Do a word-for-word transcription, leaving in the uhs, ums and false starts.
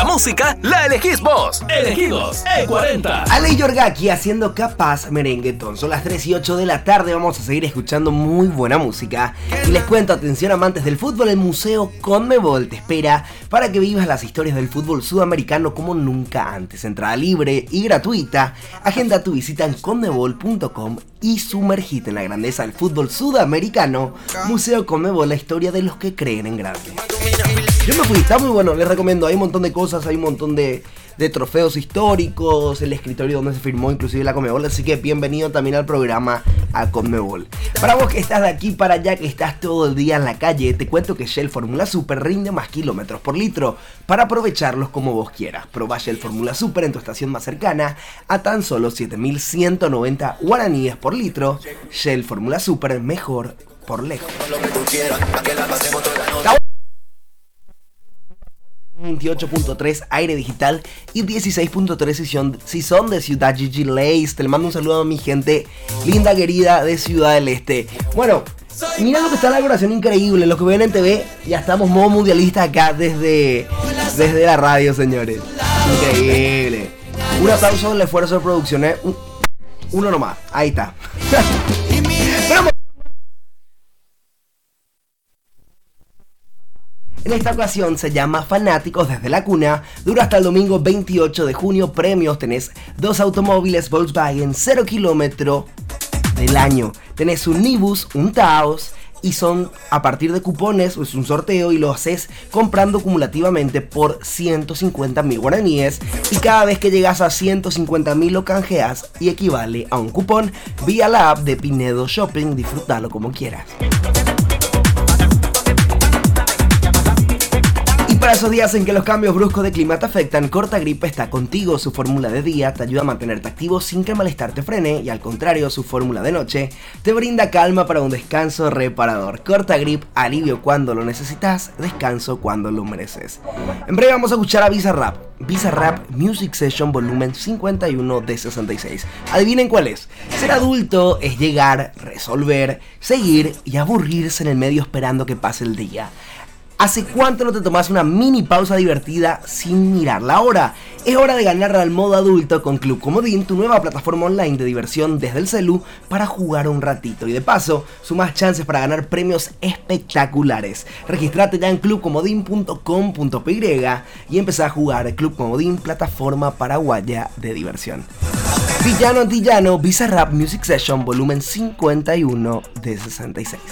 música la elegís vos. Elegidos E cuarenta. Ale Yorgaki haciendo Capaz Merenguetón. Son las tres y ocho de la tarde. Vamos a seguir escuchando muy buena música. Y les cuento, atención amantes del fútbol, el Museo Conmebol te espera para que vivas las historias del fútbol sudamericano como nunca antes. Entrada libre y gratuita. Agenda tu visita en conmebol punto com y sumergite en la grandeza del fútbol sudamericano. Museo Conmebol, la historia de los que creen en grande. Yo me fui, está muy bueno, les recomiendo. Hay un montón de cosas, hay un montón de, de trofeos históricos, el escritorio donde se firmó inclusive la Conmebol. Así que bienvenido también al programa a Conmebol. Para vos que estás de aquí para allá, que estás todo el día en la calle, te cuento que Shell Formula Super rinde más kilómetros por litro para aprovecharlos como vos quieras. Probá Shell Formula Super en tu estación más cercana a tan solo siete mil ciento noventa guaraníes por litro. Shell Formula Super, mejor por lejos. veintiocho punto tres aire digital y dieciséis punto tres si son, si son de Ciudad Gigi Lace. Te le mando un saludo a mi gente linda querida de Ciudad del Este. Bueno, mira lo que está la decoración increíble. Lo que ven en T V, ya estamos modo mundialista acá desde, desde la radio, señores. Increíble. Un aplauso al esfuerzo de producción, ¿eh? Uno nomás, ahí está. Pero en esta ocasión se llama Fanáticos desde la cuna. Dura hasta el domingo veintiocho de junio. Premios: tenés dos automóviles Volkswagen cero kilómetro del año. Tenés un Nibus, un Taos. Y son a partir de cupones, es un sorteo y lo haces comprando cumulativamente por ciento cincuenta mil guaraníes. Y cada vez que llegas a ciento cincuenta mil lo canjeas y equivale a un cupón vía la app de Pinedo Shopping. Disfrútalo como quieras. Para esos días en que los cambios bruscos de clima te afectan, Cortagrip está contigo. Su fórmula de día te ayuda a mantenerte activo sin que el malestar te frene, y al contrario, su fórmula de noche te brinda calma para un descanso reparador. Cortagrip, alivio cuando lo necesitas, descanso cuando lo mereces. En breve vamos a escuchar a Bizarrap, Bizarrap Music Session volumen cincuenta y uno de sesenta y seis. Adivinen cuál es. Ser adulto es llegar, resolver, seguir y aburrirse en el medio esperando que pase el día. ¿Hace cuánto no te tomas una mini pausa divertida sin mirar la hora? Es hora de ganar al modo adulto con Club Comodín, tu nueva plataforma online de diversión desde el celu para jugar un ratito. Y de paso, sumas chances para ganar premios espectaculares. Registrate ya en club comodín punto com punto p y y empezá a jugar. Club Comodín, plataforma paraguaya de diversión. Villano Antillano, Bizarrap Music Session volumen cincuenta y uno de sesenta y seis.